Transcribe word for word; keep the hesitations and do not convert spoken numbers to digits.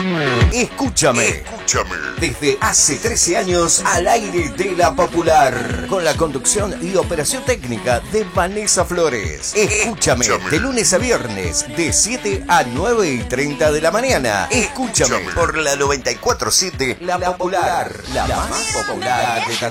Escúchame. Escúchame. Desde hace trece años al aire de La Popular. Con la conducción y operación técnica de Vanessa Flores. Escúchame. Escúchame. De lunes a viernes, de siete a nueve y treinta de la mañana. Escúchame. Escúchame. Por la noventa y cuatro punto siete La Popular. La más popular de Tandil.